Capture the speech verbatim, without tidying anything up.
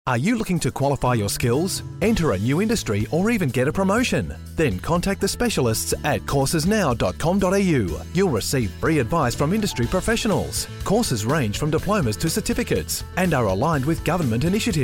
Are you looking to qualify your skills, enter a new industry, or even get a promotion? Then contact the specialists at courses now dot com dot a u. You'll receive free advice from industry professionals. Courses range from diplomas to certificates and are aligned with government initiatives.